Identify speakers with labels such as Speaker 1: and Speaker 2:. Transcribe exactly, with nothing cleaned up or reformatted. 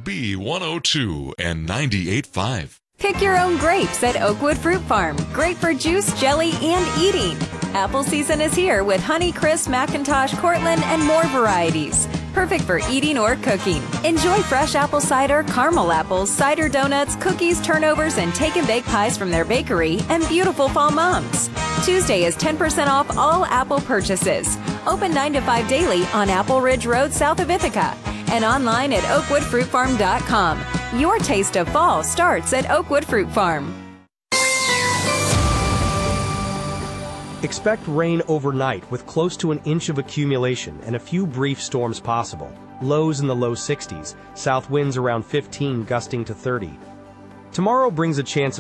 Speaker 1: B one oh two and ninety-eight point five.
Speaker 2: Pick your own grapes at Oakwood Fruit Farm. Great for juice, jelly, and eating. Apple season is here with Honeycrisp, McIntosh, Cortland, and more varieties. Perfect for eating or cooking. Enjoy fresh apple cider, caramel apples, cider donuts, cookies, turnovers, and take-and-bake pies from their bakery, and beautiful fall mums. Tuesday is ten percent off all Apple purchases. Open nine to five daily on Apple Ridge Road south of Ithaca. And online at oakwood fruit farm dot com. Your taste of fall starts at Oakwood Fruit Farm.
Speaker 3: Expect rain overnight with close to an inch of accumulation and a few brief storms possible. Lows in the low sixties, south winds around fifteen gusting to thirty. Tomorrow brings a chance of